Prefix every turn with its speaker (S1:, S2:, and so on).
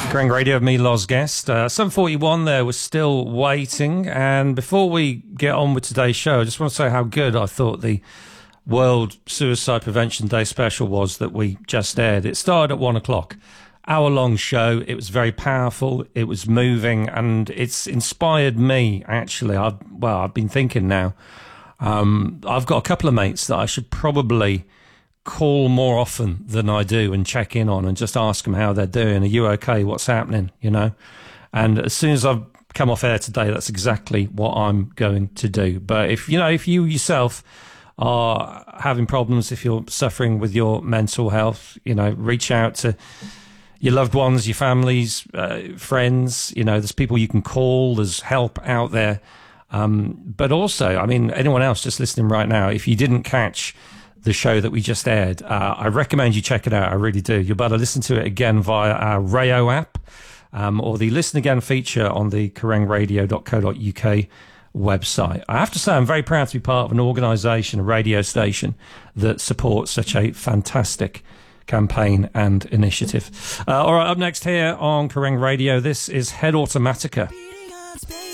S1: Kerrang Radio of me, Loz Guest. 7:41 there, we're still waiting. And before we get on with today's show, I just want to say how good I thought the World Suicide Prevention Day special was that we just aired. It started at 1 o'clock. Hour-long show. It was very powerful. It was moving, and it's inspired me, actually. I've been thinking now. I've got a couple of mates that I should probably call more often than I do and check in on and just ask them how they're doing. Are you okay? What's happening? You know? And as soon as I've come off air today, that's exactly what I'm going to do. But if you yourself are having problems, if you're suffering with your mental health, reach out to your loved ones, your families, friends. There's people you can call. There's help out there. But also, anyone else just listening right now, if you didn't catch the show that we just aired, I recommend you check it out. I really do. You'll be able to listen to it again via our Rayo app or the Listen Again feature on the kerrangradio.co.uk website. I have to say I'm very proud to be part of an organisation, a radio station, that supports such a fantastic campaign and initiative. All right, up next here on Kerrang Radio, this is Head Automatica.